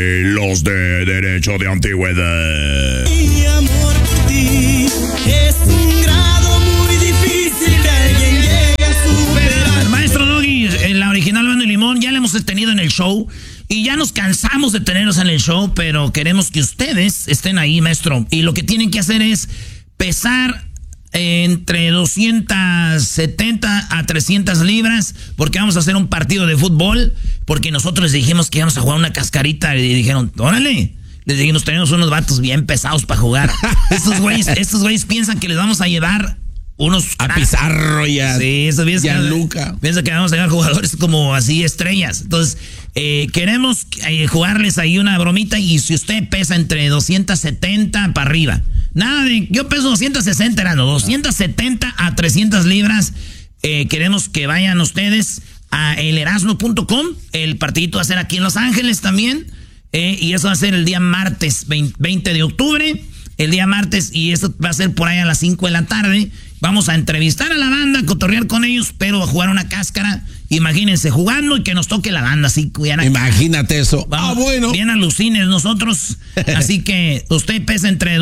Los de derecho de antigüedad. Mi amor por ti es un grado muy difícil que alguien llegue a superar. Maestro Doggy, la original Banda de Limón, ya la hemos tenido en el show y ya nos cansamos de tenerlos en el show, pero queremos que ustedes estén ahí, maestro. Y lo que tienen que hacer es pesar entre 270 a 300 libras, porque vamos a hacer un partido de fútbol, porque nosotros les dijimos que íbamos a jugar una cascarita y dijeron, órale. Les dijimos, tenemos unos vatos bien pesados para jugar. Estos güeyes piensan que les vamos a llevar unos... A Pizarro ya. Sí, eso piensa. Y a Luca. Piensa que vamos a llevar jugadores como así estrellas. Entonces, queremos jugarles ahí una bromita y si usted pesa entre 270 para arriba. Nada de, yo peso 260, era no, 270 a 300 libras. Queremos que vayan ustedes a elerasno.com. El partidito va a ser aquí en Los Ángeles también. Y eso va a ser el día martes 20 de octubre. El día martes, y esto va a ser por ahí a las 5 de la tarde. Vamos a entrevistar a la banda, cotorrear con ellos, pero a jugar una cáscara. Imagínense, jugando y que nos toque la banda, así. Imagínate eso. Vamos, bueno. Bien alucines nosotros. Así que usted pesa entre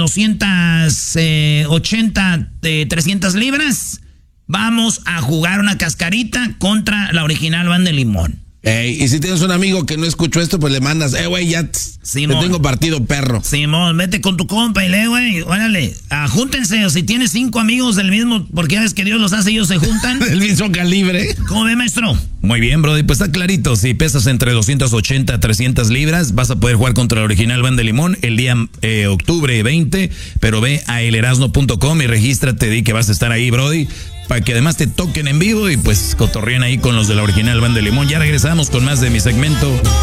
280, 300 libras. Vamos a jugar una cascarita contra la original Banda de Limón. Y si tienes un amigo que no escuchó esto, pues le mandas, güey, ya te tengo partido, perro. Simón, vete con tu compa y güey, órale, júntense, o si tienes 5 amigos del mismo, porque ya ves que Dios los hace, ellos se juntan. Del mismo calibre. ¿Cómo ve, maestro? Muy bien, brody, pues está clarito, si pesas entre 280 a 300 libras, vas a poder jugar contra la original Banda de Limón el día octubre 20, pero ve a elerasno.com y regístrate, di que vas a estar ahí, brody, para que además te toquen en vivo y pues cotorrean ahí con los de la original Banda de Limón. Ya regresamos con más de mi segmento.